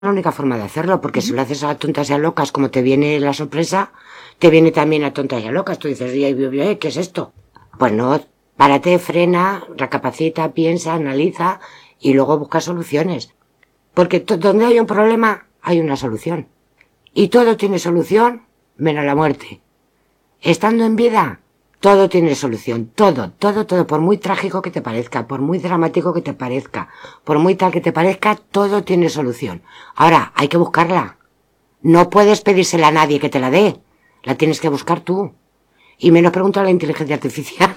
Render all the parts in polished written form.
la única forma de hacerlo, porque si lo haces a tontas y a locas, como te viene la sorpresa, te viene también a tontas y a locas. Tú dices, ¿qué es esto? Pues no, párate, frena, recapacita, piensa, analiza y luego busca soluciones. Porque donde hay un problema, hay una solución. Y todo tiene solución, menos la muerte. Estando en vida, todo tiene solución. Todo. Por muy trágico que te parezca, por muy dramático que te parezca, por muy tal que te parezca, todo tiene solución. Ahora, hay que buscarla. No puedes pedírsela a nadie que te la dé. La tienes que buscar tú. Y menos preguntar a la inteligencia artificial.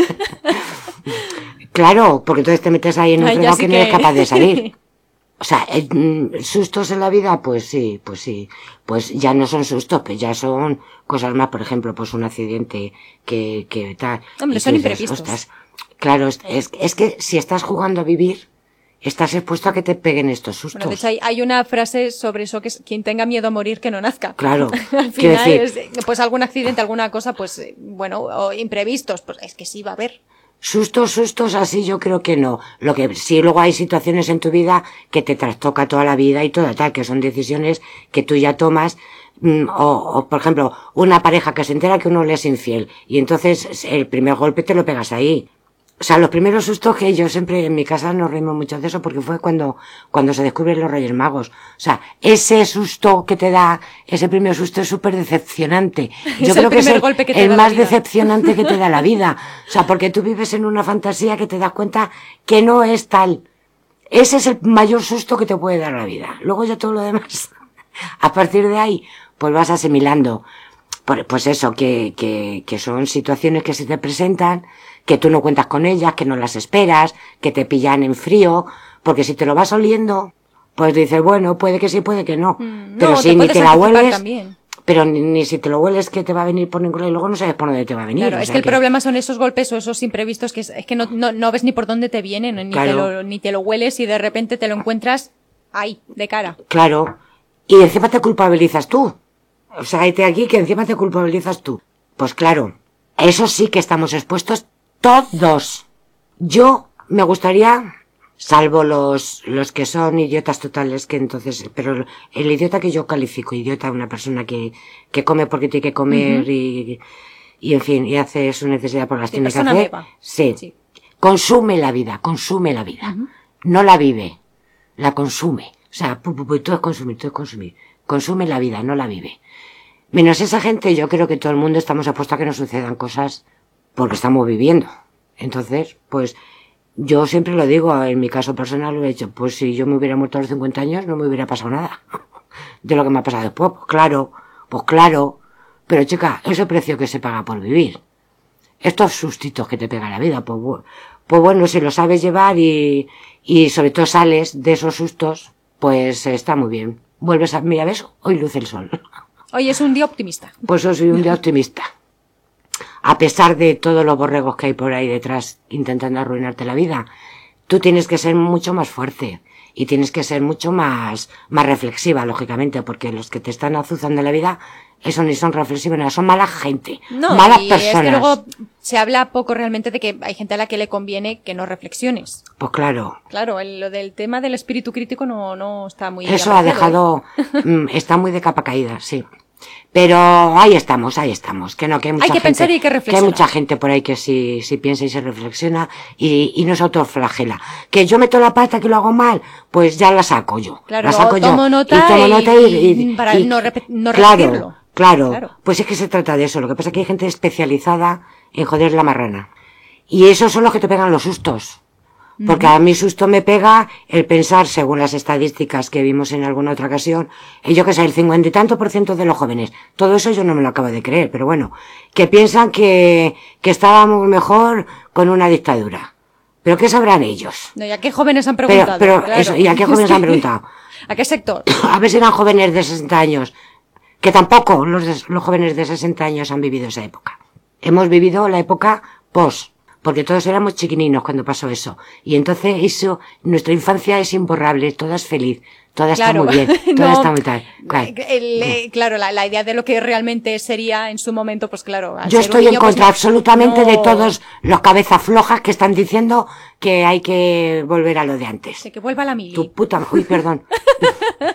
Claro, porque entonces te metes ahí en un fregado que no eres capaz de salir. O sea, sustos en la vida, pues sí. Pues ya no son sustos, pues ya son cosas más, por ejemplo, pues un accidente que tal. Hombre, son imprevistos. Ostras, claro, es que si estás jugando a vivir, estás expuesto a que te peguen estos sustos. Bueno, de hecho hay una frase sobre eso que es: quien tenga miedo a morir, que no nazca. Claro. Al final, pues algún accidente, alguna cosa, pues bueno, o imprevistos, pues es que sí va a haber. Sustos así yo creo que no. Lo que sí, luego hay situaciones en tu vida que te trastoca toda la vida y todo tal, que son decisiones que tú ya tomas, o por ejemplo, una pareja que se entera que uno le es infiel y entonces el primer golpe te lo pegas ahí. O sea, los primeros sustos que yo siempre en mi casa nos reímos mucho de eso porque fue cuando se descubren los Reyes Magos. O sea, ese susto que te da, ese primer susto es súper decepcionante. Yo creo que es el más decepcionante que te da la vida. O sea, porque tú vives en una fantasía que te das cuenta que no es tal. Ese es el mayor susto que te puede dar la vida. Luego ya todo lo demás, a partir de ahí, pues vas asimilando. Pues eso, que son situaciones que se te presentan, que tú no cuentas con ellas, que no las esperas, que te pillan en frío, porque si te lo vas oliendo, pues dices, bueno, puede que sí, puede que no. Pero si ni te la hueles, también. Pero ni si te lo hueles que te va a venir por ningún lado y luego no sabes por dónde te va a venir. Claro, es que el problema son esos golpes o esos imprevistos que es que no ves ni por dónde te vienen, ni, claro, ni te lo hueles y de repente te lo encuentras ahí, de cara. Claro. Y encima te culpabilizas tú. O sea, hay aquí que encima te culpabilizas tú. Pues claro, eso sí que estamos expuestos todos. Yo me gustaría, salvo los que son idiotas totales, que entonces, pero el idiota que yo califico, idiota, una persona que come porque tiene que comer y en fin, y hace su necesidad por las tiene que hacer. Sí. Consume la vida. No la vive, la consume. O sea, todo es consumir. Consume la vida, no la vive. Menos esa gente, yo creo que todo el mundo estamos apuestos a que nos sucedan cosas porque estamos viviendo. Entonces, pues, yo siempre lo digo, en mi caso personal lo he hecho, pues si yo me hubiera muerto a los 50 años no me hubiera pasado nada de lo que me ha pasado después. Pues claro, pero chica, ese precio que se paga por vivir, estos sustitos que te pega la vida, pues bueno, si lo sabes llevar y sobre todo sales de esos sustos, pues está muy bien. Vuelves a, mira, ¿ves? Hoy luce el sol. Hoy es un día optimista. Pues hoy soy un día optimista. A pesar de todos los borregos que hay por ahí detrás intentando arruinarte la vida, tú tienes que ser mucho más fuerte y tienes que ser mucho más reflexiva, lógicamente, porque los que te están azuzando la vida, eso ni son reflexivos, nada, son mala gente, malas personas. Es que luego se habla poco realmente de que hay gente a la que le conviene que no reflexiones. Pues claro. Claro, lo del tema del espíritu crítico no está muy... Eso ha dejado, está muy de capa caída, sí. Pero ahí estamos, que no, que hay mucha gente, pensar y hay que reflexionar. Que hay mucha gente por ahí que sí piensa y se reflexiona y no se autoflagela. Que yo meto la pata que lo hago mal, pues ya la saco yo. Claro, la saco tomo nota y para no repetirlo. Claro, pues es que se trata de eso. Lo que pasa es que hay gente especializada en joder la marrana. Y esos son los que te pegan los sustos. Porque a mí susto me pega el pensar, según las estadísticas que vimos en alguna otra ocasión, yo que sé, el 50 y tanto % de los jóvenes. Todo eso yo no me lo acabo de creer, pero bueno, que piensan que estábamos mejor con una dictadura. ¿Pero qué sabrán ellos? No, ¿y a qué jóvenes han preguntado? Pero claro. Eso, ¿y a qué jóvenes han preguntado? ¿A qué sector? A ver si eran jóvenes de 60 años. Que tampoco los jóvenes de 60 años han vivido esa época. Hemos vivido la época post. Porque todos éramos chiquininos cuando pasó eso. Y entonces eso, nuestra infancia es imborrable, toda es feliz, toda está muy bien, toda está muy tal. Claro, la idea de lo que realmente sería en su momento, pues claro. Yo estoy en contra absolutamente de todos los cabezas flojas que están diciendo que hay que volver a lo de antes. Que vuelva la mili. Tu puta, uy, perdón.